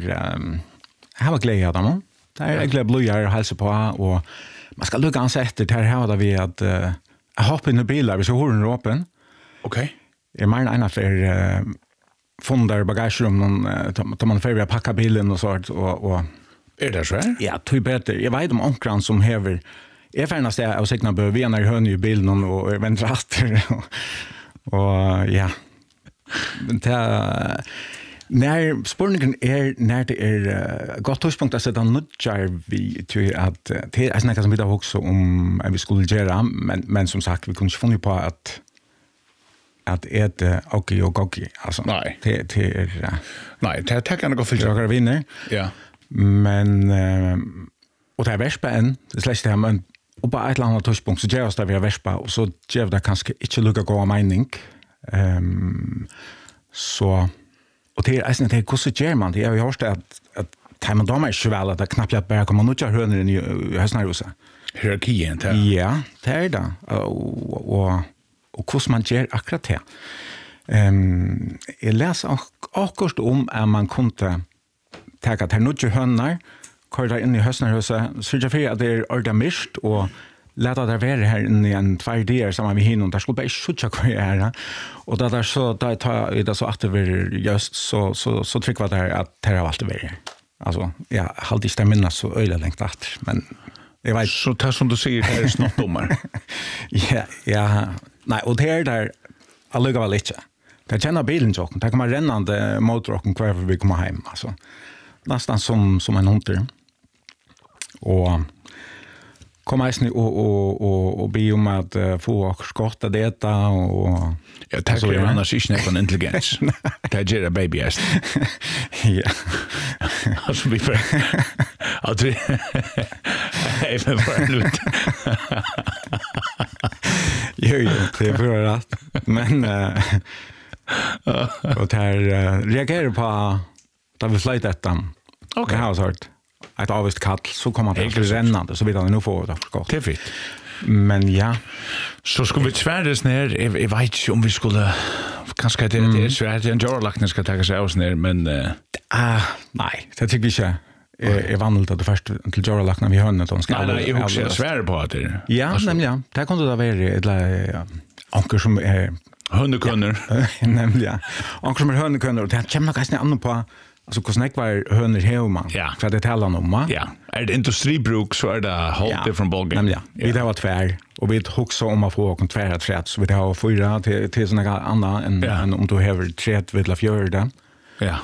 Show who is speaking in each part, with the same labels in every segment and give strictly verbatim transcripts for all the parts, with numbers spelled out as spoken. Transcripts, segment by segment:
Speaker 1: um, jag var glädje av dem. Det är egentligen blöjar och hälsa på och man ska lugga ans efter det här där vi att uh, hoppa in i bilar hvis horen är öppen.
Speaker 2: Okej. Okay.
Speaker 1: Jag menar ena för uh, fonder bagagerum någon uh, tar man för att packa bilen och sånt och och
Speaker 2: är det så här?
Speaker 1: Ja, tror bättre. Jag vet om onkran som häver är färnast jag och säkert behöver vi när hön i bilen och vänder raster och, och ja. Men det när spårningen är när det är uh, gott tidspunkt att sätta nudjar vi till att uh, det är snacka som vi då också om att vi skulle göra men men som sagt vi kunde inte funna på att att äta okej och okej alltså
Speaker 2: nej
Speaker 1: det det är uh,
Speaker 2: nej det tar kan gå för
Speaker 1: jag vinner
Speaker 2: ja
Speaker 1: men uh, och det är värspa än det släckte här men och på ett eller annat tidspunkt så gör det vi värspa och så gör det kanske inte lugga gå mening ehm så och det är nästan det hur så gör man det jag har hört att att tar man damer så väl att det knappt att bara kommer några hönor i höstnärosa
Speaker 2: hierarkin där
Speaker 1: ja det är det och och och hur man gör akkurat det ehm jag läser också om att man kunde ta att några hönor köra in i höstnärosa så jag för att det är ordet mist och låta det vara här inne i en två dagar samman med hinnon. Där skulle bara skjuta kvar här. Och då där så där tar det så att det blir just så så så tryck var det att det har alltid varit. Alltså ja, halt inte minna så öle längt att men jag vet
Speaker 2: så tar som du säger det är snart domar.
Speaker 1: Ja, ja. Nej, och det är där alluga väl inte. Det känner bilen jocken. Det kommer rennande motorrocken kvar för vi kommer hem alltså. Nästan som som en hund. Och kommer jag och och och och be om att uh, få skotta detta och
Speaker 2: jag tackar ju annars inte på intelligens. Det är en baby est.
Speaker 1: Ja.
Speaker 2: Alltså vi för att det är för lut.
Speaker 1: Jo, jo, det är för rätt. Men uh, och där uh, reagerar på där vi flyttar detta. Okej, har sagt. Ett avvist kall så kommer det att rennande så vidare nu får det skott.
Speaker 2: Det är fint.
Speaker 1: Men ja,
Speaker 2: så skulle vi tvärdes ner. Jag, jag vet inte om vi skulle kanske det är så att en jorlakten ska ta sig av ner men uh...
Speaker 1: ah nej, det tycker vi inte. Är är vanligt att det först till jorlakten vi hörnet de ska.
Speaker 2: Nej, nej, jag också svär på att det.
Speaker 1: Ja, alltså. Nämligen. Det kunde det vara eller anker som är
Speaker 2: hundekunder.
Speaker 1: Ja, nämligen. Anker som är hundekunder och det kommer kanske annorlunda på. Alltså hur snack var hönor hemma
Speaker 2: ja.
Speaker 1: För det talar om va?
Speaker 2: Ja. Är det industribruk så är det helt ja. different ballgame.
Speaker 1: Ja. Vi det var tvär och vi huxar om att få kontvär att frätt så vi det har fyra till till såna andra än ja. om du har tre vill la fjärde.
Speaker 2: Ja.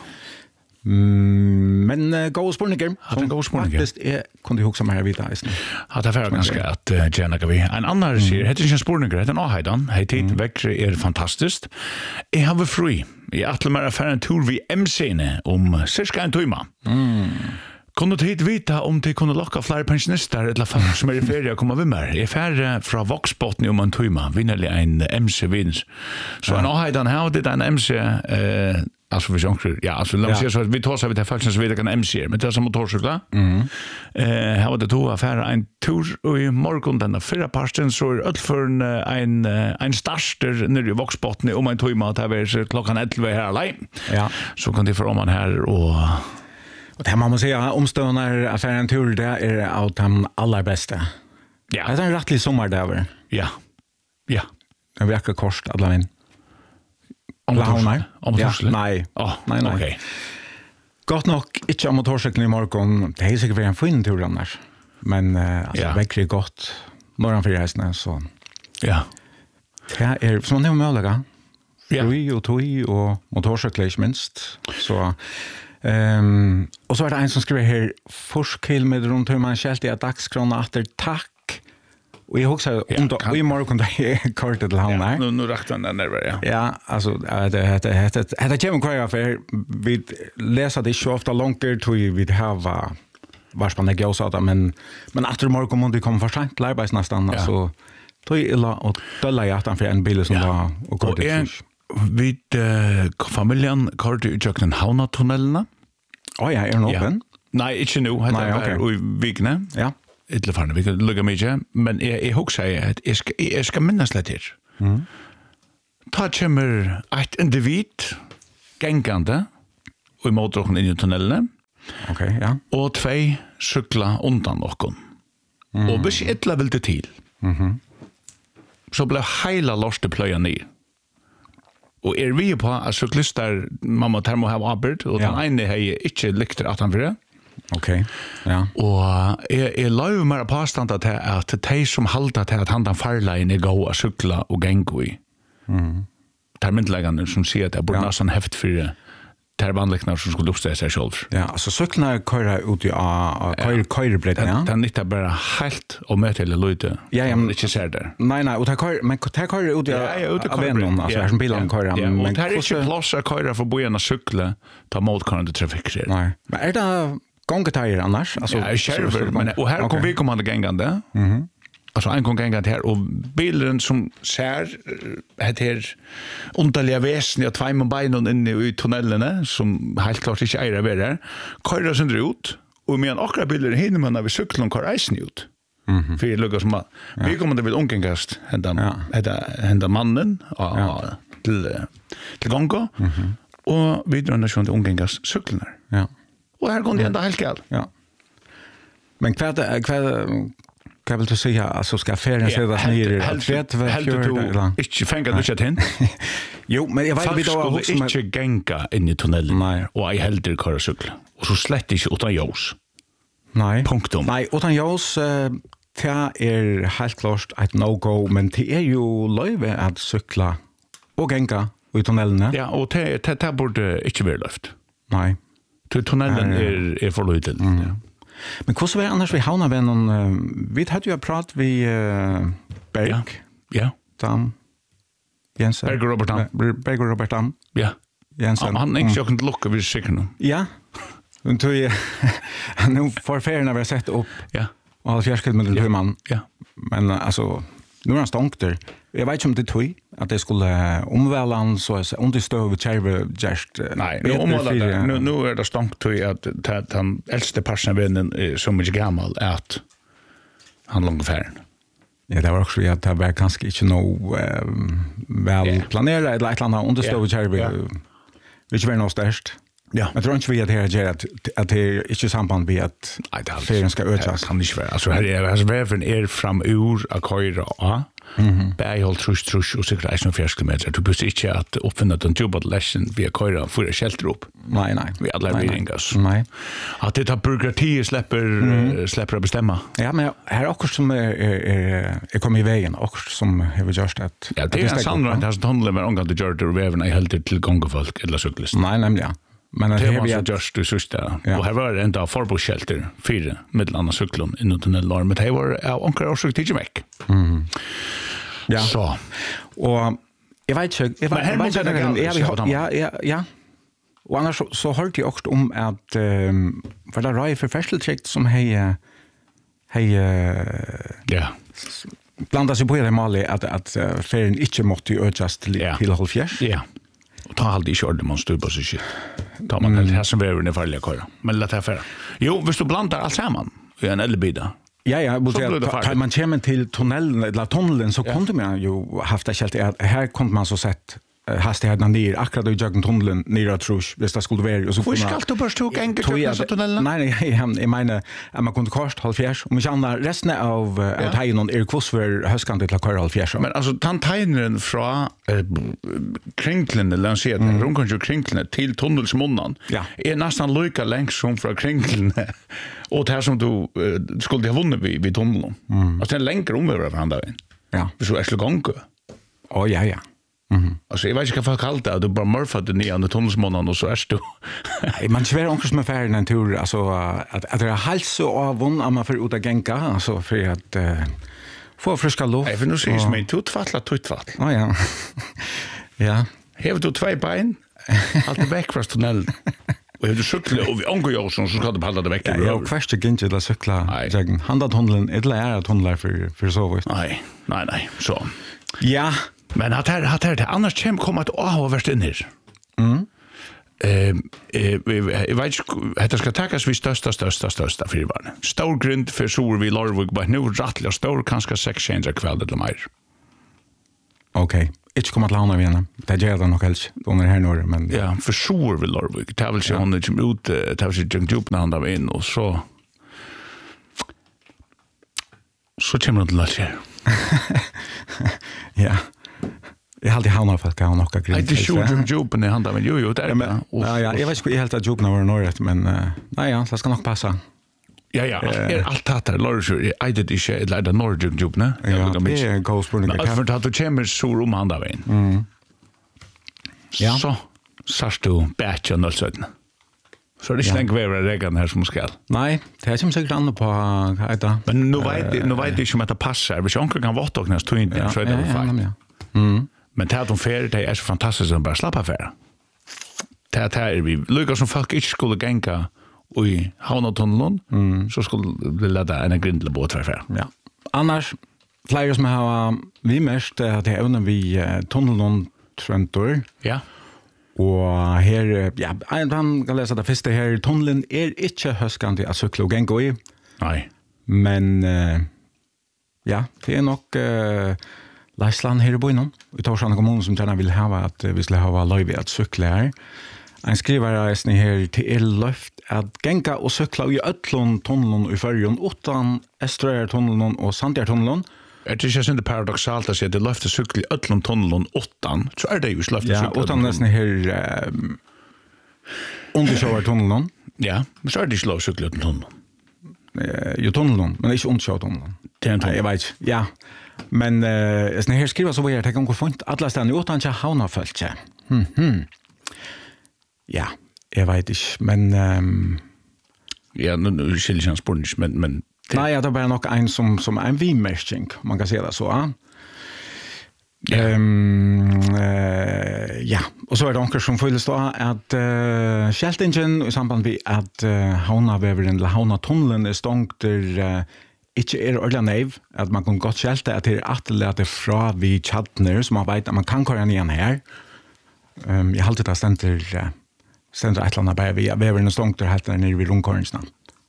Speaker 1: Mm, men uh, gå spårningar.
Speaker 2: Ja, gå spårningar.
Speaker 1: Faktiskt är kunde huxa mer vidare istället.
Speaker 2: Ja, det var ganska att uh, gärna vi. En annan säger heter inte spårningar, heter en Ahaidan. Hej tid växer är fantastiskt. Jag har free. Jag attlar mer affären en tur vid M C-ne om cirka en timme.
Speaker 1: Mm.
Speaker 2: Kunde du hit vita om det kunde locka fler pensionister eller folk som är i ferie komma vid mig? Jag är färre från Voxbotten om en timme. Vinnerlig en M C-vins. Så en Ahaidan här det en M C... Uh, alltså vi sjunger ja alltså låt oss säga så vi tar så vi tar faktiskt så vi kan M C men det är som motorcyklar.
Speaker 1: Mhm.
Speaker 2: Eh här var det två affärer en tur i morgon den förra parten så är öll för en en en starter när du Voxbotten om en timme att det är klockan elva här alene.
Speaker 1: Ja.
Speaker 2: Så kan det för om man här och
Speaker 1: och det man måste säga omstående affären tur det är av de allra bästa.
Speaker 2: Ja.
Speaker 1: Det är en rättlig sommar där.
Speaker 2: Ja. Ja.
Speaker 1: En vecka kost alla in.
Speaker 2: Om
Speaker 1: Launar?
Speaker 2: Om
Speaker 1: ja, nej.
Speaker 2: Oh,
Speaker 1: nej, nej.
Speaker 2: Okej.
Speaker 1: Gott nog inte om motorcykeln i morgon. Det är säkert en fin tur annars. Men uh, alltså
Speaker 2: ja.
Speaker 1: väcker gott morgon för resten så.
Speaker 2: Ja.
Speaker 1: Det är som man har möjliga.
Speaker 2: Ja.
Speaker 1: Fri och tog och motorcykel minst. Så ehm um, och så är det en som skriver här forskkilometer runt hur man skällt i att dagskrona efter tack. Och jag också om då i morgon där är kort till han där.
Speaker 2: Nu nu räknar den där ja.
Speaker 1: Ja, alltså det det det det det kommer kvar för vi läser det så ofta långt till vi har vars man lägger oss att men men efter morgon måste vi komma för sent lärbas nästan ja. Så då är illa och dölla jag för en bil som ja. Var och kort till.
Speaker 2: Vid uh, familjen kort ut i den Hauna-tunnelna.
Speaker 1: Oh ja, är den öppen?
Speaker 2: Ja. Nej, inte nu. Det är okay. I Vigne.
Speaker 1: Ja.
Speaker 2: Ett farne vi kan lugga mig igen, men jag jag hugger säga att jag ska jag ska minnas lite här.
Speaker 1: Mm.
Speaker 2: Ta kommer ett individ gängande och i motorn in i tunneln.
Speaker 1: Okej, ja.
Speaker 2: Og tvei sykla undan okkon. Mm. Og hvis ytla vil det til,
Speaker 1: Mhm.
Speaker 2: så ble heila lorste pløya ned. Og er vi på at syklister, man må termo ha arbeid, og
Speaker 1: Ja.
Speaker 2: den ene har ikke lykt at han fyrir.
Speaker 1: Okej. Ja.
Speaker 2: Og jeg, jeg la jo mer påstanda til at de som halda til at han den farleien er gå å sykla og gengo i.
Speaker 1: Mhm.
Speaker 2: Der myndleggene som sier at jeg burde
Speaker 1: Ja.
Speaker 2: nesten heft for der vanligna som skulle oppstå seg selv.
Speaker 1: Ja, alltså cyklarna köra ut i a köra köra ja.
Speaker 2: Den nyttar bara helt og møtelig løyde.
Speaker 1: Ja, ja, men-
Speaker 2: ikke ser der.
Speaker 1: Nej, nej, och ta kör men ta kör ut i av vännen, alltså som bilen köra,
Speaker 2: Ja, og
Speaker 1: men
Speaker 2: det er ikke
Speaker 1: hvordan-
Speaker 2: plass å køyre for bojen å sykle, ta motkarende trafikk.
Speaker 1: Nej. Men är det gångetajer annars? Alltså
Speaker 2: Ja, jeg kjærver, men og her kom vi kommande gengande.
Speaker 1: Mhm.
Speaker 2: Altså en kom gengande her, og bilen som ser het her underlige vesen og tveim beinon inne i tunnelene, som helt klart ikke eier av her, køyrer sindre ut, og medan akkurat biler hinner man av i syklen køyrer eisen ut.
Speaker 1: Mhm.
Speaker 2: For det lukkar som at vi kommer til å omgengast hendan,
Speaker 1: Ja.
Speaker 2: hendan mannen og,
Speaker 1: Ja.
Speaker 2: til, til gonga, og videre nasjon til omgengast syklener.
Speaker 1: Ja.
Speaker 2: Og her kom det enda helt galt.
Speaker 1: Ja. Men vad vad vad vill du säga alltså ska affären säga att ni är
Speaker 2: helt
Speaker 1: vet vad
Speaker 2: helt du ikke fengar du ikke hent.
Speaker 1: Jo, men jag vet
Speaker 2: Folk
Speaker 1: vi då
Speaker 2: skulle
Speaker 1: också med
Speaker 2: ikke genga inn i tunnelen,
Speaker 1: Nei.
Speaker 2: og ei heldur køyre sykla. Og så slett ikke utan ljós.
Speaker 1: Nej.
Speaker 2: Punktum.
Speaker 1: Nej, utan jag det är helt klart ett no-go, men det är ju löjve att cykla och gänga i tunneln.
Speaker 2: Ja, og det, det, det burde ikke være løft.
Speaker 1: Nej.
Speaker 2: Til tunnelen
Speaker 1: Ja, ja.
Speaker 2: er, er for løyden. Ja.
Speaker 1: Men hur var det annars vi havna ved någon, uh, vi hade ju prat vid uh, Berg,
Speaker 2: Ja. Ja.
Speaker 1: Dam, Jensen.
Speaker 2: Berg og Robert Dam.
Speaker 1: Ber- Berg og Robert Dam,
Speaker 2: Ja.
Speaker 1: Jensen.
Speaker 2: Han er ikke jo ikke lukka, vi er sikker nå.
Speaker 1: Ja, och tog jag, nu får färgerna vi har sett upp
Speaker 2: Ja.
Speaker 1: och halv fjärsked med den man.
Speaker 2: Ja.
Speaker 1: Men uh, alltså, nu är han stångt där. Jag vet inte om det tog att det skulle omväla han så att understöv kärve gärst.
Speaker 2: Nei, nu omvalda det. Nu, nu er det stankt til at at han eldste personvennen er så mye gammal at han langt færen.
Speaker 1: Ja, det var också att det var kanske inte nog um, väl
Speaker 2: Ja.
Speaker 1: planerat eller ett eller annat understöv
Speaker 2: Ja.
Speaker 1: kärve.
Speaker 2: Ja.
Speaker 1: Vi inte var något störst.
Speaker 2: Ja.
Speaker 1: Jag tror inte vi att det är att, att det är inte samband med att
Speaker 2: Nei, det er
Speaker 1: ferien ska ökas.
Speaker 2: Det kan ikke være. Altså, her er, altså, veven er fram ur av køyre av,
Speaker 1: Mhm.
Speaker 2: Bæg hold trus, trus, og sikkert eisen og fjers kilometer. Du bør ikke at oppfinne den jobbet lesson via køyre for å kjelter opp.
Speaker 1: Nej, nej.
Speaker 2: Vi alle
Speaker 1: Nej,
Speaker 2: er
Speaker 1: nej.
Speaker 2: ringas.
Speaker 1: Nej.
Speaker 2: At det tar byråkratiet slipper, mm. slipper å bestemme.
Speaker 1: Ja, men här är också som är, är, är, är kommit i vägen, också som har vi gjort att...
Speaker 2: Ja,
Speaker 1: att
Speaker 2: det er en
Speaker 1: stäcker
Speaker 2: sannre
Speaker 1: upp,
Speaker 2: at det er sånn handler med omgang til gjør det, og veven er heldig til gongefolk eller syklist.
Speaker 1: Nej, nämligen. Ja. Men
Speaker 2: Det
Speaker 1: här
Speaker 2: var
Speaker 1: vi
Speaker 2: så
Speaker 1: att...
Speaker 2: just du sista.
Speaker 1: Ja.
Speaker 2: Og her var enda forbudskjelter, fire, middelandet syklon innen tunnelen, men det var av omkring årsøk tidsimekk.
Speaker 1: Ja.
Speaker 2: Så.
Speaker 1: Och jag vet inte... Jag
Speaker 2: Men här
Speaker 1: vet
Speaker 2: måste
Speaker 1: inte-
Speaker 2: det galt,
Speaker 1: ja, vi
Speaker 2: så
Speaker 1: har-
Speaker 2: att han-
Speaker 1: ja, ja, ja. Och annars så, så hörde jag också om att... Um, var det Rai för färsteltrykt som hej... Hej...
Speaker 2: Ja.
Speaker 1: Blandat sig på det målet att, att uh, ferien inte måtte ökas till,
Speaker 2: Ja.
Speaker 1: till halvfjärs.
Speaker 2: Ja. Og ta aldri ikke ordentlig man stupa seg shit. Ta man helt her som vever er farlig å køyre. Men la det fære. Jo, hvis du blandar alt sammen i en elbida.
Speaker 1: Ja, ja, men
Speaker 2: Så blir det
Speaker 1: det
Speaker 2: farligt.
Speaker 1: tar man kommer till tunneln eller tunneln så kunde man ju haft det helt att här kunde man så sett hastigheterna ner akkurat i jaggen tunneln ner att trus hvis det skulle vara och så
Speaker 2: Hvor skal du bare stå genge
Speaker 1: Tror
Speaker 2: til
Speaker 1: jag
Speaker 2: disse
Speaker 1: det-
Speaker 2: tunnelene?
Speaker 1: Nej, nej, jag, jag menar att man kunde kort halvfjärs om inte annat resten av ja. att hejen är kurs för höskande till att köra halvfjärs.
Speaker 2: Men altså, den tegneren fra eh, krinklene, la oss si at mm. rundkanskje krinklene til tunnelsmunnen,
Speaker 1: Ja.
Speaker 2: er nesten lika lengt som fra krinklene og det her som du eh, skulle ha vunnet vid, vid tunnelen. Mm. Altså, det er lengre omøver fra han der.
Speaker 1: Ja.
Speaker 2: Hvis du er slå gange.
Speaker 1: Åh, ja, ja.
Speaker 2: Altså, jeg vet ikke hva folk kaller det, at du bare mørfer det nye andre tunnelsmunnen, og så er du...
Speaker 1: Man svär också som är färdig en tur alltså att att det är hals och avon om man får ut att gänga alltså för att uh, få friska luft.
Speaker 2: Nei, for nå sier jeg meg, tuttfattla, tuttfattla.
Speaker 1: Ja, ja. Ja.
Speaker 2: Hever du tvei bein, alt vekk fra tunnelen. Og hever du sykle, og vi omgår jo sånn, så skal du behalda det vekk.
Speaker 1: Ja, jag har kvärst inte inte att cykla
Speaker 2: Nej.
Speaker 1: jag handlat tunneln eller är tunnlar för för så vis.
Speaker 2: Nei, nei, nei, så.
Speaker 1: Ja.
Speaker 2: Men at her, at her, det annars kjem kommer at åh, hva verst inn her.
Speaker 1: Mm.
Speaker 2: Eh, eh, jeg vet ikke, dette skal takkes vi størsta, størsta, størsta fyrvarene. Stor grund for sår vi Lorvig, bare nå rettelig og stor, kanskje seks tjener kveld eller mer.
Speaker 1: Okej. inte komma till havna vi henne. Det gör det nog helst under här norr, men
Speaker 2: Ja, för så vill Lorvik. Det är väl så hon är som ut, det är väl så junk djup när han där in och så så kommer det till att
Speaker 1: ja. Jag har alltid havna för att jag har några
Speaker 2: Nej,
Speaker 1: grint.
Speaker 2: det är så junk djup när han där men jo jo det är det.
Speaker 1: Ja, ja, jag vet inte helt att djupna var norret, men uh, nej ja, det ska nog passa.
Speaker 2: Ja, ja, er allt det här, Lorvik, jag vet inte, eller det är norr junk djup, ne?
Speaker 1: Ja, det är en god spurning.
Speaker 2: Men för att du kommer så om han där in.
Speaker 1: Mm. Ja.
Speaker 2: Så sars du bättre än nödsöden. Så det är inte länge värre regan här som ska.
Speaker 1: Nej, det är som säkert annorlunda på vad heter det.
Speaker 2: Men nu vet nu vet jag inte om det passar. Hvis onkel kan vara tog nästa in så är det väl fint.
Speaker 1: Ja. Mm.
Speaker 2: Men det att de fer det är så fantastiskt att bara slappa för. Det att här vi lukar som folk inte skulle gänga i Havnatunneln mm. så skulle det leda en grindle båt för.
Speaker 1: Ja. Annars flyger som har vi mest att det är under vi tunneln Trentor.
Speaker 2: Ja.
Speaker 1: Og her, ja, han kan lese det første her, tunnelen er ikke høskende å sykle og genge i.
Speaker 2: Nei.
Speaker 1: Men, uh, ja, det er nok uh, Leisland her i byen. Vi tar sånne kommuner som gjerne vil ha at vi skal ha løyve at sykle her. Han skriver reisende her til er løft at genge og sykle i Øtlund tunnelen i Førjen, utan Estrøyer tunnelen og Sandjer tunnelen.
Speaker 2: Er det ikke sånn paradoxalt å si at det løfter sykkel i Øtlund tunnelen åttan, så er det jo løfter
Speaker 1: ja,
Speaker 2: sykkel.
Speaker 1: Ja, åttan nesten her um, undersjøver tunnelen.
Speaker 2: Ja, men så er det ikke lov sykkel i Øtlund tunnelen.
Speaker 1: Uh, jo tunnelen, men ikke undersjøver tunnelen.
Speaker 2: Det er en tunnel.
Speaker 1: Jeg vet ikke, ja. Men uh, sånn her skriver så var jeg, tenker om hvor funnet alle stedene, utan ikke havna følt seg. Hmm, hmm. Ja, jeg vet ikke, men... Um,
Speaker 2: ja, nu skiljer ikke han spørning, men... men
Speaker 1: nej, ja, det är bara nog en som, som är en vimerking, man kan säga det så. Ja. Yeah. Um, uh, ja, och så är det onker som fylls då att uh, Kjeltingen i samband med att uh, Havnaveveren eller Havnatunnelen är stångt där uh, inte är ordentligt nöjd, att man kan gott skälta att det är atterläte fra vid Tjadner som man vet att man kan köra igen här. Um, jag har alltid ständer uh, ständer ett eller annat bara vid Veveren är stångt där helt nere vid rundkörningsna.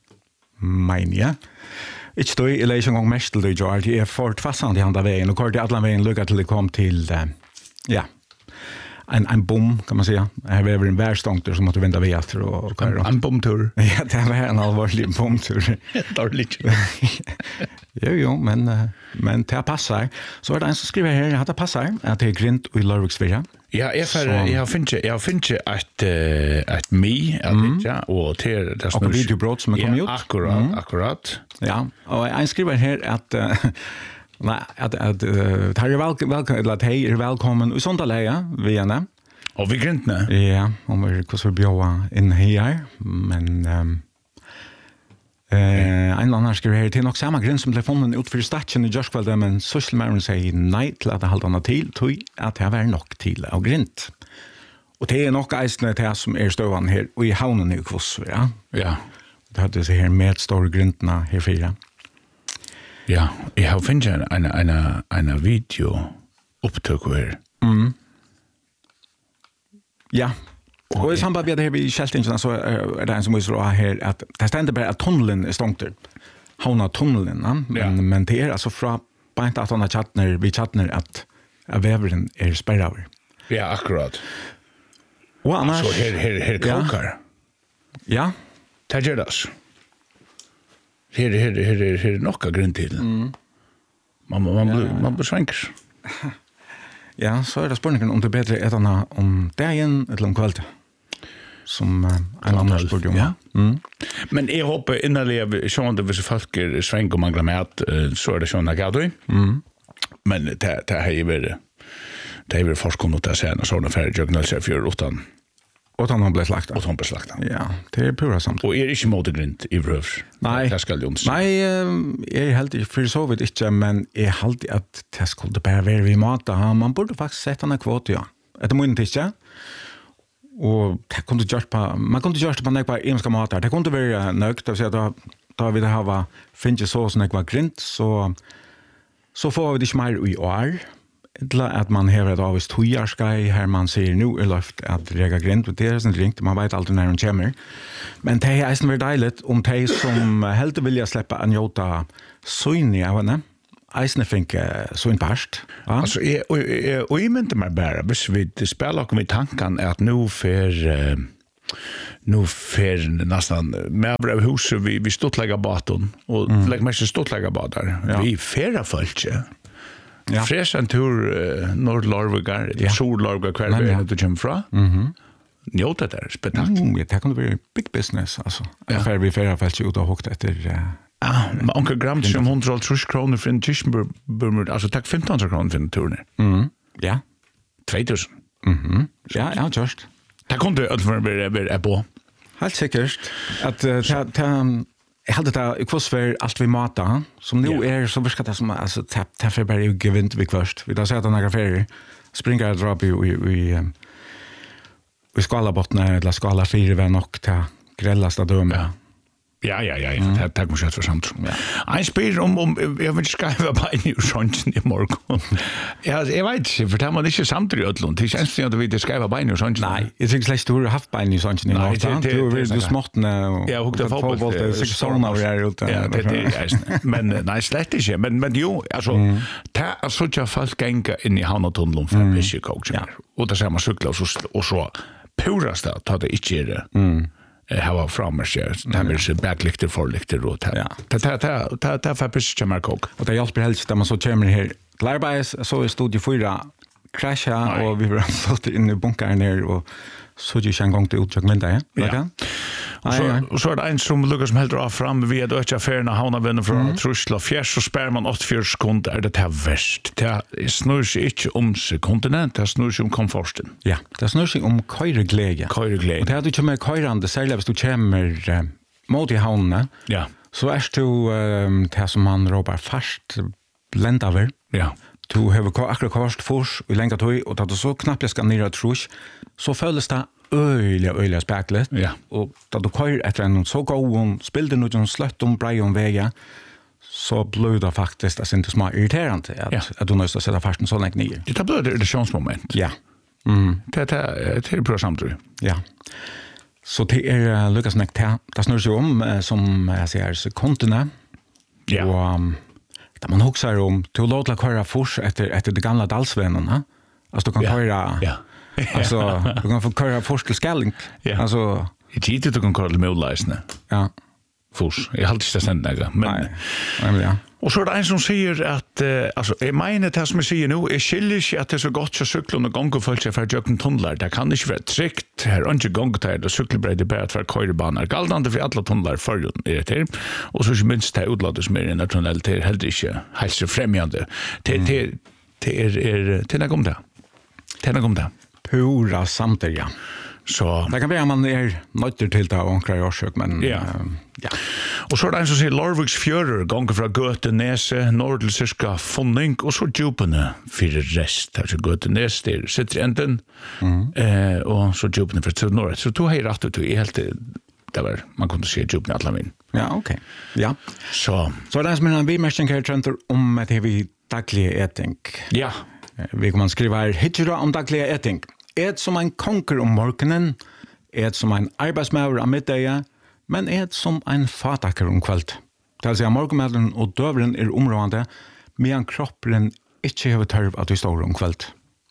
Speaker 1: Men ja. Ikke stod, jeg leser en gang mest til det, George. Jeg er for tvassende i andre veien, og kort i alle veien lukket til det kom til, uh, ja, en, en bom, kan man säga. Her var en værstångter som måtte vente ved etter. Og, og,
Speaker 2: en, en bomtur.
Speaker 1: Ja, det var en alvorlig bomtur.
Speaker 2: Dårlig.
Speaker 1: jo, jo, men, uh, men det passer. Så er det en som skriver her, at det passer, at det er grint i Lørviksfyrja.
Speaker 2: Ja, jeg, for, jeg har finnet jeg finnet at uh, at me at mm. ja, og til det
Speaker 1: og videobrott som er kommet
Speaker 2: ja,
Speaker 1: ut.
Speaker 2: Akkurat, mm. akkurat.
Speaker 1: Ja, og en skriver her at uh, nei, at at uh, tar vel vel eller at hei er velkommen i sånne leie vi henne.
Speaker 2: Og vi grintne.
Speaker 1: Ja, om vi hvordan vi bjør inn her, men um, Uh, en eller annen skriver her til nok samme grunn som telefonen ut for statsen i Jørskvaldet, men sysselmæren sier nei til at det halter han til, tog at det er nok til og grint. Og det er nok eisende til som er støvende her, og i havnen i Kvossver, ja.
Speaker 2: Ja.
Speaker 1: Det hadde seg her med store grintene her fire.
Speaker 2: Ja, jeg har finnet en, en, en, en video opptøk her.
Speaker 1: Mm. Ja. Og i samband med det her vi Kjeltingen så er det en som viser her at det stender bare at tunnelen er stångt der. Havna tunnelen, ja. Men, ja. Men det er altså fra beint at han har tjattner, vi tjattner at, at veveren er sperraver.
Speaker 2: Ja, akkurat.
Speaker 1: Og annars...
Speaker 2: Så her, her, her kokar.
Speaker 1: Ja.
Speaker 2: Det gjør det altså. Her, her, her, her, her er nokka grunn til. Mm. Man, man, man, ja. man blir svenker.
Speaker 1: Ja, så er det spørningen om det er bedre etterna om dagen eller om kvalitet. Som uh, en annen spørte om.
Speaker 2: Ja.
Speaker 1: Mm.
Speaker 2: Men jeg håper innerlig, sånn at hvis folk er svenk og mangler mat, så er det sånn at jeg har mm. Men det, det har jeg vært, det har jeg vært forskning til å se, når sånn er ferdig, jeg nødser for åttan.
Speaker 1: Åttan har blitt slakta.
Speaker 2: Åttan ble slakta.
Speaker 1: Ja, det er pura samt.
Speaker 2: Og er ikke måtegrint i brøvs?
Speaker 1: Nei.
Speaker 2: Det skal jo ikke.
Speaker 1: Nei, jeg er helt ikke, for så vidt ikke, men jeg er alltid at det skulle bare være vi mat. Man burde faktisk sette en kvot, ja. Etter munnen til ikke. Og det kunne gjørt på, man kunne gjørt det på nekva imenska matar. Det kunne være nøgt, det vil si at da, da vi det hava finnes så som nekva grint, så, så får vi det ikke mer i år. Eller at man hever et avvist tojarskai, her man sier nu er løft at rega grint, og det er sånn ringt, man vet alltid når hun kommer. Men det er eisen veldig deilig om de som heldig vilja slippe en jota søgni av henne, eisne fink så en parst. Ja.
Speaker 2: Alltså jag och jag och jag menar mig bara hvis vi spelar och med tanken att nu för uh, nu för nästan mer av huset vi vi stått lägga baton och mm. lägga mest stått lägga batar. Ja. Vi färra folk. Ja. Fresh en tur uh, Nordlorvigar, ja. Solorvigar kvar vi ja. Du kommer fra.
Speaker 1: Mhm.
Speaker 2: Njóta där spektakel.
Speaker 1: Mm, det kan bli big business alltså. Ja. För vi färra folk ut och hukt efter uh,
Speaker 2: ah, men onkel Gram som hundratusen kronor för en Kirchenburg, alltså tack femton hundra kronor för en turné.
Speaker 1: Mhm. Ja.
Speaker 2: tvåtusen.
Speaker 1: Mhm. Ja, ja, just.
Speaker 2: Det kunde jag för bli på.
Speaker 1: Helt säkert att ta ta jag hade det kvar för allt vi matar som nu är så visst det som alltså ta ta för bara gewinnt vi först. Vi då säger att några färger springer drop i vi vi skala bottnar eller skala fyra var nog ta grillasta döme.
Speaker 2: Ja. Ja, ja, ja, mm. det tack mycket för samt. Ja. En spel om om jag vill skriva på en ny sången i morgon. Ja, jag vet inte, för det man inte samtidigt utlån. Det känns inte att vi skriva på en ny sången.
Speaker 1: Nej, jag tycker släkt du har haft på en ny sången i morgon. Du vill du småttna och
Speaker 2: ja, hukta fotboll.
Speaker 1: Det är säkert såna vi är ute.
Speaker 2: Ja, det är men nej, släkt inte. Men men jo, alltså ta alltså jag fast gänga in i Hanatunneln för Fischer coach. Och där ser man cykla och så och så purast att ta det inte det. Mm. Jag var framme så det blir så backlykter förlykter och ta. Ta ta ta ta ta för precis som kok.
Speaker 1: Och det hjälper helst när man så kommer här. Larbais så i studio fyra crasha och vi var så in i bunkern ner och så ju en gång till utjagmenta, ja. Ja.
Speaker 2: Och så och så är det en som Lucas som helt drar fram vi är öcha affärerna havna vänner från Trusla fjärs så spär man åttiofyra sekunder är det här värst. Det snurrar sig inte om kontinent, det snurrar sig om komforten.
Speaker 1: Ja, det snurrar sig om köregläge.
Speaker 2: Köregläge.
Speaker 1: Och det hade ju med köjrande särskilt hvis du kommer uh, mot i havna.
Speaker 2: Ja.
Speaker 1: Så är det um, det som man råbar fast bländaver.
Speaker 2: Ja.
Speaker 1: Du har akkurat kvarst fors i länga tog och då så knappt jag ska nere trus så följdes det öliga öliga speklet
Speaker 2: ja.
Speaker 1: Och då du kör efter en så god och spelade nu en slött om bra om vägen så blev det faktiskt att inte små irriterande att,
Speaker 2: ja.
Speaker 1: Att du måste sätta fast en sån länge ner.
Speaker 2: Det blev det chans-moment.
Speaker 1: Ja. Mm.
Speaker 2: Det det det är bra samtidigt.
Speaker 1: Ja. Så det är uh, Lucas Neck det det snurrar sig om uh, som jag säger sekunderna.
Speaker 2: Ja.
Speaker 1: Och um, där man huxar om till att låta köra fors efter efter de gamla dalsvännerna. Alltså du kan
Speaker 2: ja.
Speaker 1: köra
Speaker 2: ja.
Speaker 1: Alltså du kan få köra fors till Skalling.
Speaker 2: Ja.
Speaker 1: Alltså
Speaker 2: det är inte du kan köra med Olasne.
Speaker 1: Ja.
Speaker 2: Fors. Jag har inte sett några men
Speaker 1: nej. Nej, ja.
Speaker 2: Och så är det en som säger att uh, alltså jag menar det som jag säger nu är skilligt att det är så gott så cykla och gånga folk för att göra tunnlar. Det kan inte vara tryggt här och inte gånga till och cykelbredd bara för körebanor. Galdande för alla tunnlar förrjun är det här. Och så minst det utladet som är i en tunnel till helt inte hälsofrämjande. Det det det är är till när det. Till när det.
Speaker 1: Pura samtidigt. Ja.
Speaker 2: Så
Speaker 1: det kan vara man är nötter till det och kräver årsök men
Speaker 2: ja.
Speaker 1: Uh, ja.
Speaker 2: Och så är det en som säger Lorviks fjörur gånger fra Götenese, nord til cirka Fonning och så djupene för rest. Alltså Götenese där sitter enden mm. eh, och så djupene för norr. Så du har rätt att du är helt det var man kunde se djupene alla min.
Speaker 1: Ja, okej. Okay. Ja.
Speaker 2: Så
Speaker 1: så det är som en bimästning här trender om att vi dagliga äting.
Speaker 2: Ja.
Speaker 1: Vi kan skriva här hittra om dagliga äting. Ett som en konkur om morgonen, ett som en arbeidsmaur av middagen, men ett som en fataker om kveld. Det vil si morgenmaden og døveren er områdende, medan kroppen ikke har tørv at vi står om kveld.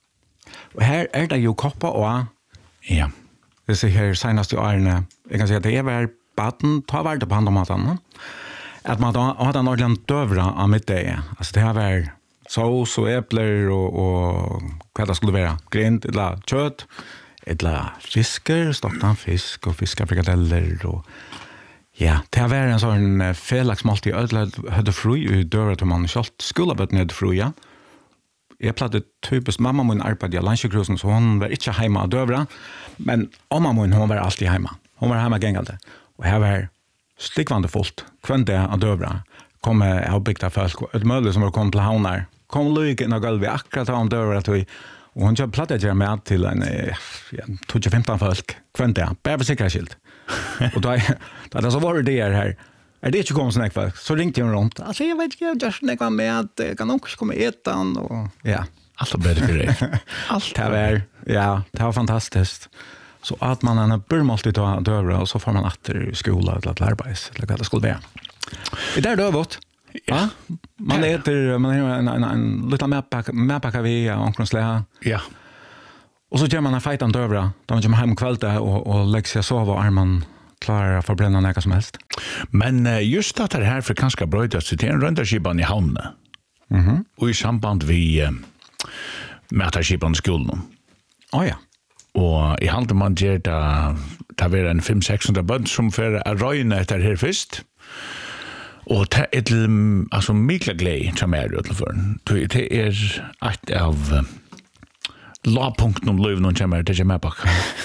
Speaker 1: Og her er det jo koppa og
Speaker 2: ja.
Speaker 1: Det ser her senest i årene, jeg kan si at det er hver baden, ta verden på handomatene, at man da har den ordentlig døvere av middagen. Altså det har vært sås og epler og, og hva det skulle være, grint, eller kjøtt, eller fisker, stoktan fisk og fiskarfrikadeller og ja, det har vært en sånn felagsmåltid, ødelig høyde fru i døra til man selv, skolebøtten høyde fru, ja. Jeg platte typisk, mamma min arbeidde i lunsjekrusen, så hun var ikke hjemme av døvra, men mamma min, hun var alltid hjemme. Hun var hjemme gengelde. Og her var slikvande fullt, kvende av døvra, kom avbygda folk, et mølle som var kommet til havnar, kom lykke inn og gulvet, akkurat av døvra til, og hun kjøpte platte jeg med til en ja, tjugo femton folk, kvende, bare for sikkerhetsskilt. Och då då det så var det här. Är det inte komma såna folk så ringte hon runt. Alltså jag vet inte jag just när kom med att kan också komma äta och ja,
Speaker 2: allt är bättre för dig.
Speaker 1: Allt det var ja, det var fantastiskt. Så att man en börmalt ut och dövra och så får man åter i skolan eller att arbeta eller vad det skulle vara. Det där då vart. Ja. Man äter man har en en en liten mäppack mäppacka vi omkring
Speaker 2: Ja.
Speaker 1: Och så gör man en fightan dövra. Då man kommer hem kvällte och och lägger sig sova och armen klarar för bränna något som helst.
Speaker 2: Men uh, just att det här för kanske bröt sig till en röntarskipan i hamnen.
Speaker 1: Mhm. Mm
Speaker 2: och i samband vi uh, mätarskipan skolan.
Speaker 1: Oh ja.
Speaker 2: Og i halde man gjør det, det var en fem seks hundre bønd som for å røyne etter her først. Og det er til, altså, mykla glede som er utenfor. Det er et av uh, lavpunkten om løyven noen kommer til kommer bak.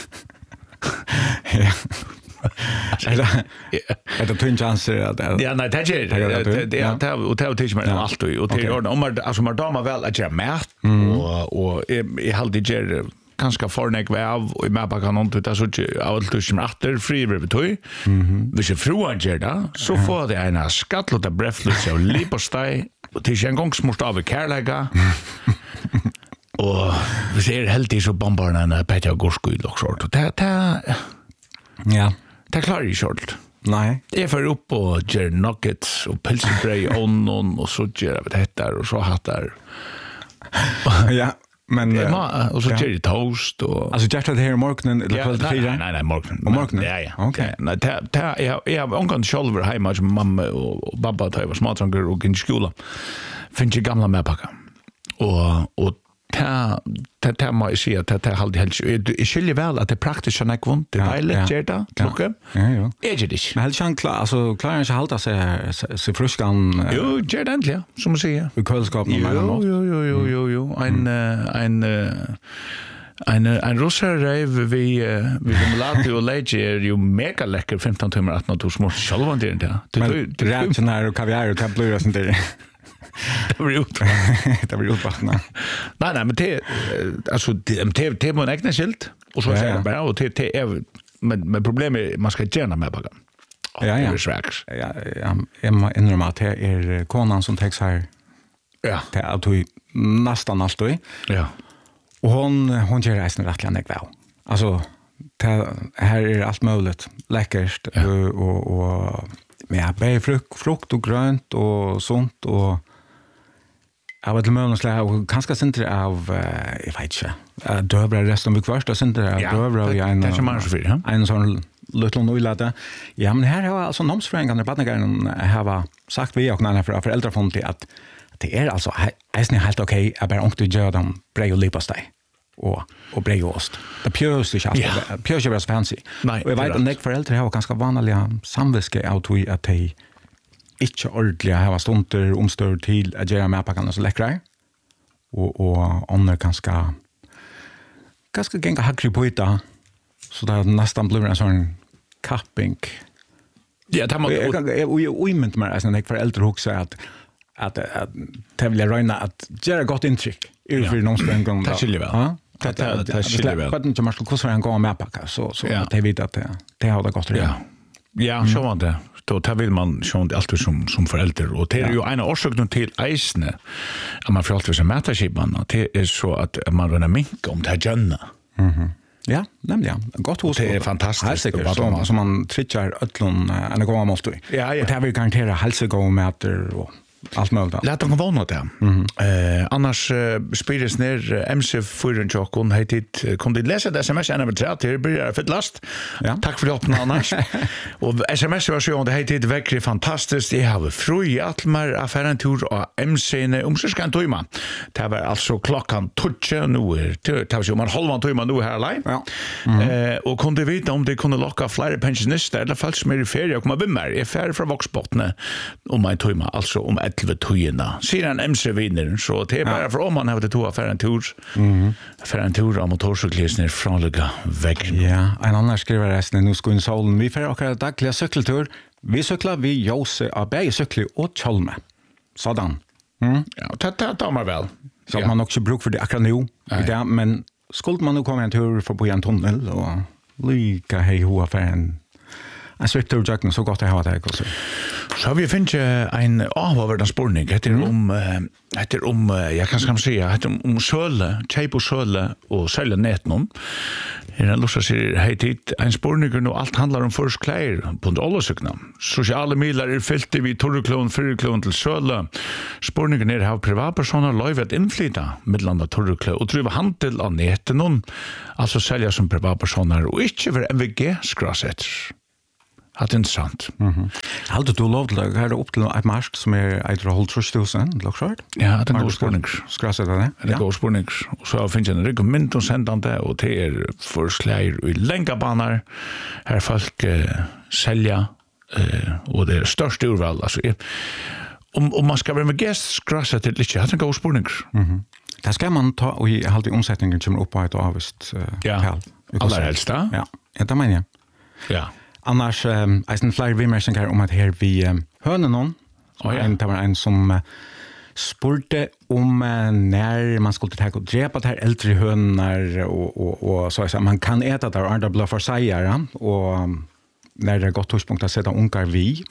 Speaker 1: Ja. Er det, er det twin chancer at det?
Speaker 2: Ja, nei, det er ikke, det er, og det er jo ikke mer alt, og det er, om man, altså, man damer vel at gjøre mat, og, og jeg, jeg halde gjør ganska fornek av og i mappa kan hon tuta så av alt som atter fri ved tøy. Mhm. Hvis jeg fruan gjør det, så får det en skattlota breflus og lipostei og til en gang smort av kærlega. Og hvis jeg er heldig så bombar en petja gårdskuid og sort. Det det
Speaker 1: ja.
Speaker 2: Det klarer jeg ikke.
Speaker 1: Nei.
Speaker 2: Jeg får opp og gjør nuggets og pilsenbrei og ånden og så gjør jeg dette og så hattar.
Speaker 1: Ja. Men
Speaker 2: ja, och så ja. Cherry toast och
Speaker 1: alltså just det här i morgonen eller
Speaker 2: ja,
Speaker 1: kväll till fyra.
Speaker 2: Nej nej, morgonen.
Speaker 1: Och morgonen.
Speaker 2: Ja ja.
Speaker 1: Okej.
Speaker 2: Okay. Nej, ta ta jag jag har onkan shoulder hemma som mamma och pappa tar var smart och och i skolan. Finns ju gamla mäppaka. Och och ta ta ta mig se att ta halde helt jag skulle väl att det praktiskt så nekvont det är lätt det klocka.
Speaker 1: Ja ja.
Speaker 2: Är det det?
Speaker 1: Men helt chans klar alltså klarar inte hålla sig så fruskan.
Speaker 2: Jo, det är det som man säger.
Speaker 1: I kylskåpet
Speaker 2: med något. Jo jo jo jo jo en en en en russar rev vi vi kommer och lägga är ju mega läcker femton timmar att något små själva det där.
Speaker 1: Det räknar och kaviar och kaplura sånt där.
Speaker 2: Det blir ut.
Speaker 1: Det blir utvattna.
Speaker 2: Nej nej men det alltså det det det man ägna skilt och så säger bara och det det är men men problemet man ska gärna med bara.
Speaker 1: Ja ja. Ja ja. Jag inrömmer att det är konan som täcks här.
Speaker 2: Ja.
Speaker 1: Det är att vi nästan allt då.
Speaker 2: Ja.
Speaker 1: Och hon hon gör resten rättligen väl. Alltså det här är allt möjligt läckert och och med bär frukt frukt och grönt och sånt och jag vet inte och kanske center av jag vet inte dövra resten vi första center av dövra i en
Speaker 2: det är man så för
Speaker 1: en sån liten nolada. Ja men här har alltså nomsfrängarna barngarden har sagt vi och när för föräldrafond till att det är alltså är helt okej att bara inte göra dem brei och lipastej och och brejost. Det pjörs inte alls. Pjörs är bara fancy. Och jag vet att nek föräldrar har ganska vanliga samviske av att de inte ordentligt har stunder omstör till att göra mäppackarna så läckra. Och och andra ganska ganska gänga hackri på det. Så det nästan blir en sån capping.
Speaker 2: Ja, det man
Speaker 1: och i mynt mer som nek föräldrar också att att att det vill röna att göra gott intryck. Är det för någon spänn gång.
Speaker 2: Det skulle väl. Ja. Det det det skulle väl.
Speaker 1: Vad inte man skulle kosta en gång med packa så så det vet att det det har det gått rätt.
Speaker 2: Ja. Ja, så var det. Då tar vill man sjön allt som som förälder och det är ju en orsak till eisne. Att man för allt som mätarskipan det är så att man röna minka om det här gönna.
Speaker 1: Mhm. Ja, nämligen. Gott hos.
Speaker 2: Det är fantastiskt
Speaker 1: och som som man trickar öllon en gång måste.
Speaker 2: Ja, ja.
Speaker 1: Och det vill garantera hälsogå mäter och allt möjligt.
Speaker 2: Låt dem vara det. Eh annars spires ner M C fyra Jokon hetit kunde läsa det sms en över tre till börjar för last.
Speaker 1: Ja.
Speaker 2: Tack för hjälpen annars. Och sms version det hetit verkligen fantastiskt. Jag har fru Atmar affären tur och M C om så ska tojma. Det var alltså klockan tjugo nu. Det var ju man halvan tojma nu här live.
Speaker 1: Ja.
Speaker 2: Eh och kunde veta om det kunde locka fler pensionister eller fall som är i ferie och komma vimmer. Är färre från Voxbottne om man tojma alltså om elva tujorna. Ser en M C-vinner, så det är bara för om man har det två affären tur. Mhm. Affären tur av motorcyklisten från Luga väg.
Speaker 1: Ja, en annan skriver resten nu ska in solen. Vi får åka dagliga cykeltur. Vi cyklar vi Jose av bäge cykli och Chalme. Sådan.
Speaker 2: Mm. Ja, det det tar man väl.
Speaker 1: Så ja. Man också bruk för det akkurat nu. Det men skulle man nu komma en tur för på en tunnel och lika hej ho affären. Jag svittar och jackna så gott jag har det också.
Speaker 2: Så har vi finnet en avhåverdan spurning. Det er om, det er om, jeg kan skam si, det er om, om søle, kjeip og søle og sælge net noen. Her er Lussa sier, hei tid, en spurning og alt handlar om først klær på en ålesøkna. Sosiale midler er fyllt vid torreklån, fyrreklån til søle. Spurningen er har privatpersoner lov at innflyta midlanda torreklån og drive handel av neten noen, altså sælja som privatpersoner og ikke være M V G-skrasetter. Det er interessant.
Speaker 1: Mhm. Halt du lov til å gjøre opp til et marsk som er etter å holde trus tusen, lokksjørt?
Speaker 2: Ja, det er en god spurning.
Speaker 1: Skal jeg sette det?
Speaker 2: Det er en god spurning. Og så finnes jeg en rygg mynd og sendende, og det er for sleier i lengabaner. Her folk uh, selger, uh, og det er størst urval. Altså, jeg, om, om man skal være med gest, skrasset til ikke, det er en god spurning.
Speaker 1: Mhm. Det skal man ta, og i halvt i omsetningen kommer opp på et avvist uh,
Speaker 2: ja, aller helst da.
Speaker 1: Ja, ja, det mener jeg.
Speaker 2: Ja.
Speaker 1: Annars, um, jeg synes flere vimersinger om at her vi um, høner noen.
Speaker 2: Oh, ja.
Speaker 1: En, det var en som uh, spurte om uh, när man skulle ta och drepa de här äldre hönar och, och, och så att man kan äta där och andra blir för sig och um, när det är gott tidspunkt att sätta ungar vi.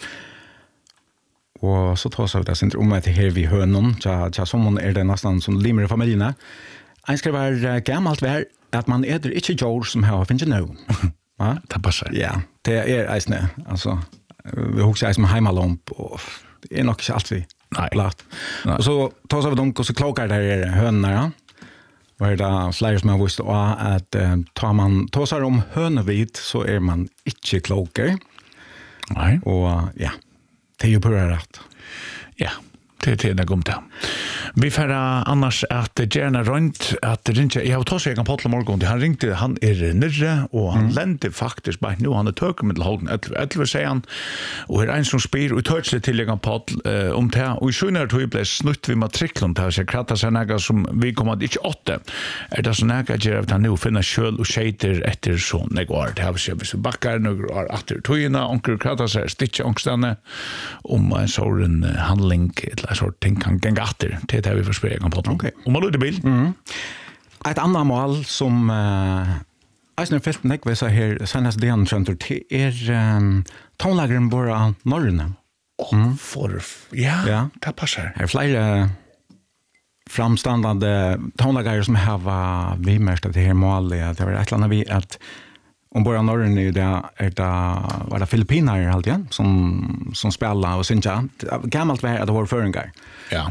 Speaker 1: Och så tar sig det sen om att här vi hönon, så så som är det nästan som limmer i familjerna. En ska vara gammalt vär att man äter inte jord som har finns nu. Ja,
Speaker 2: det passar.
Speaker 1: Ja, det är äsne. Alltså vi huxar som hemmalomp och det är nog inte alltid platt. Och så tar sig de och så klokar där hönorna. Ja. Var det flera som har visst att uh, tar man tar sig om hönevit så är man inte klokare.
Speaker 2: Nej.
Speaker 1: Och ja, det är ju på rätt.
Speaker 2: Ja. Det är det gomt. Vi får annars att gärna runt att ringa. Jag har tagit sig en poddel morgon. Han ringde, han är nere och han mm. lände faktiskt bara nu. Han är tök med halden elva säger han. Och är en som spyr och tog sig till en poddel uh, om det. Och i sjönare tog blev snutt vid matriklon till sig kratta sig näga som vi kommer att inte åtta. Är det så näga att göra att han nu finner köl och tjejer efter så nägar. Det har vi sett. Hvis vi backar några år efter togina. Onkel kratta sig stitcha ångstande om en sån handling eller så ting kan gänga efter till det vi får spela på.
Speaker 1: Okej.
Speaker 2: Om man låter bil.
Speaker 1: Mm. Ett annat mål som eh Eisner fälten jag vill säga här senast det han center till är um, tonlagren bara norrne.
Speaker 2: Mm. För ja,
Speaker 1: ja,
Speaker 2: det passar.
Speaker 1: Här flera framstående tonlagare som har vi mest det här målet det var ett land vi att om bara norrne är det är det var det Filippiner allt igen som som spelar och synja gammalt var det var föringar.
Speaker 2: Ja.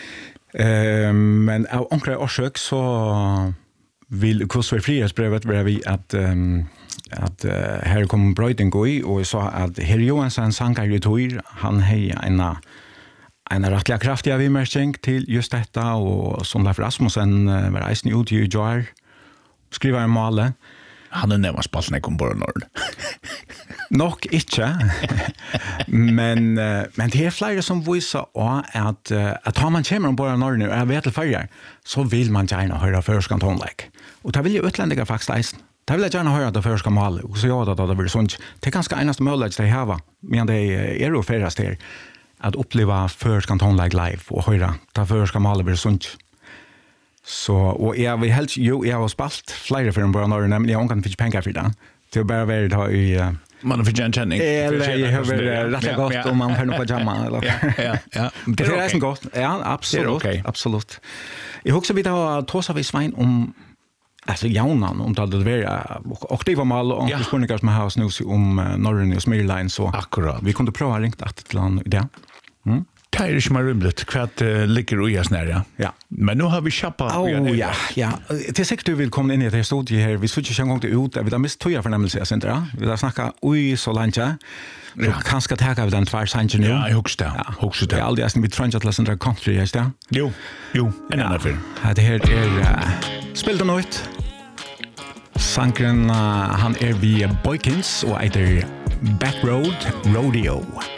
Speaker 1: Eh men av onkra orsök så vill kursver frihetsbrevet var vi att um, att uh, här kom Brøyden gå i och sa att herr Johansson sankar ju toir han heja en en rättliga kraftiga vimerking till just detta och som där Rasmussen uh, var eisen ut i jar skriva en måle.
Speaker 2: Han är närmast spalten kom på nord.
Speaker 1: Nok inte. men uh, men det är flera som visar att uh, att har man kommer på nord nu är vet färger så vill man gärna höra förskan tonlägg. Och det vill ju utländiga faktiskt eisen. Det vill jag gärna höra det förska mål och så jag att det blir sånt. Det är ganska enaste möjlighet det här va. Men det är ju färast här att uppleva förskan tonlägg live och höra det förska mål blir sånt. Så och jag vill helst ju jag har spalt flera för en bra norr men jag kan fick pengar för det. Det bara vara det har i
Speaker 2: man får en känning.
Speaker 1: Eller jag har rätt gott om man kan på jamma eller.
Speaker 2: Ja, ja, ja.
Speaker 1: Det är rätt gott. Ja, absolut. Absolut. Jag också vill ha tosa vi svin om alltså jaunan om det hade varit och det var mal och spårningar som har snus om norrön och Smirline så.
Speaker 2: Akkurat.
Speaker 1: Vi kunde prova ringt att till han det. Mm.
Speaker 2: Det är inte mer rymligt kvart uh, ligger i oss nära.
Speaker 1: Ja.
Speaker 2: Men nu har vi chappat.
Speaker 1: Oh, ja, ja. Det är säkert du vill komma in i det här studiet här. Vi skulle inte en gång till ut. Vi har mist toja förnämelse, jag inte det. Vi har snackat oj så länge. Så ja. Kanske ta av den tvär sanchen nu.
Speaker 2: Ja, jag huxar det.
Speaker 1: Ja.
Speaker 2: Huxar det.
Speaker 1: Jag aldrig är vi trängt att läsa country, just det.
Speaker 2: Jo, jo, en
Speaker 1: ja.
Speaker 2: annan film.
Speaker 1: Det här är uh, Spill the Night. Sankren uh, han är via Boykins och heter Backroad Rodeo.